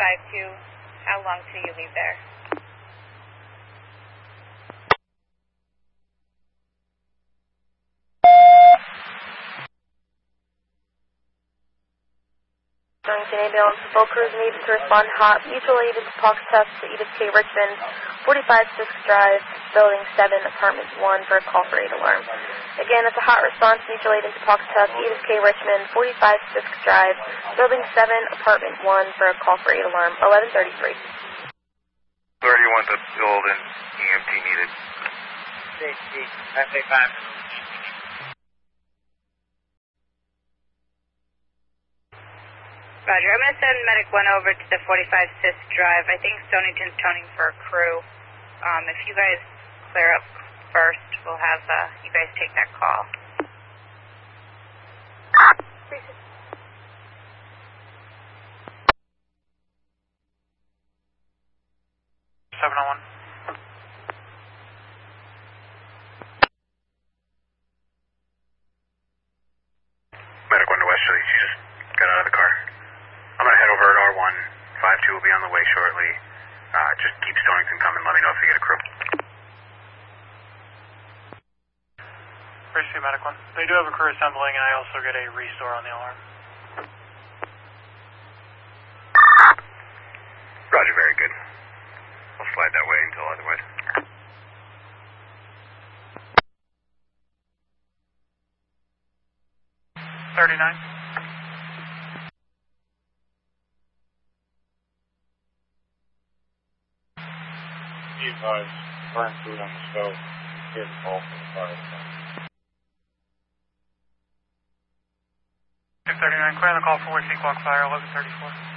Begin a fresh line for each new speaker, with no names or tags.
52, how long till you leave there?
Darlington ambulance, both crews needed to respond hot, mutual aid to Pawcatuck to Edith K. Richmond, 45-6 Drive, Building 7, Apartment 1 for a call for 8 alarm. Again, it's a hot response, mutual aid into Pawcatuck, Edith K. Richmond, 45-6 Drive, Building 7, Apartment 1 for a call for 8 alarm, 1133.
31 to build and EMT needed.
Safety, FA5.
Roger, I'm going to send Medic 1 over to the 45-6 Drive. I think Stonington's toning for a crew. If you guys clear up first, we'll have you guys take that call.
701.
Medic 1 to West Philly, she just got out of the car. I'm going to head over at R1. 52 will be on the way shortly. Just keep Stonington coming. Let me know if you get a crew.
Bridge 2, Medic 1. They do have a crew assembling, and I also get a restore on the alarm.
Roger, very good. I'll slide that way until otherwise.
Be advised, burn food on the stove. Here's a call for the fire.
639, clear on the call for Whiskey Clock Fire, 1134.